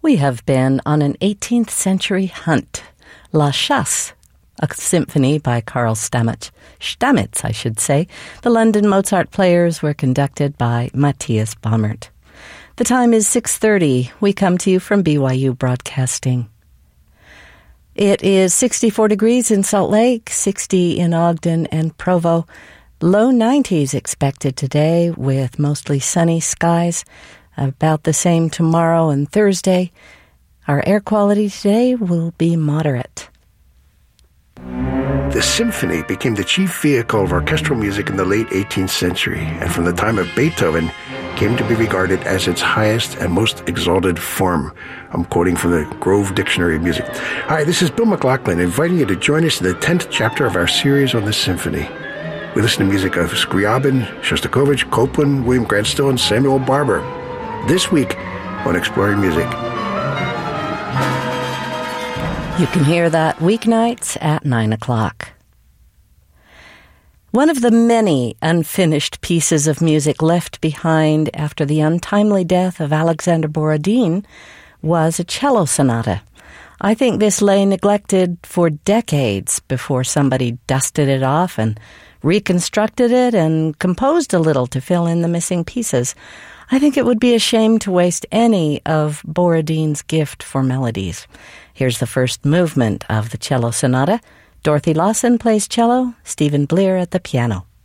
We have been on an 18th century hunt. La Chasse, a symphony by Karl Stamitz. Stamitz, I should say. The London Mozart Players were conducted by Matthias Baumert. The time is 6:30. We come to you from BYU Broadcasting. It is 64 degrees in Salt Lake, 60 in Ogden and Provo. Low 90s expected today with mostly sunny skies. About the same tomorrow and Thursday. Our air quality today will be moderate. The symphony became the chief vehicle of orchestral music in the late 18th century, and from the time of Beethoven came to be regarded as its highest and most exalted form. I'm quoting from the Grove Dictionary of Music. Hi, this is Bill McLaughlin, inviting you to join us in the 10th chapter of our series on the symphony. We listen to music of Scriabin, Shostakovich, Copland, William Grant Still, and Samuel Barber. This week on Exploring Music. You can hear that weeknights at 9 o'clock. One of the many unfinished pieces of music left behind after the untimely death of Alexander Borodin was a cello sonata. I think this lay neglected for decades before somebody dusted it off and reconstructed it and composed a little to fill in the missing pieces. I think it would be a shame to waste any of Borodin's gift for melodies. Here's the first movement of the cello sonata. Dorothy Lawson plays cello, Stephen Blear at the piano.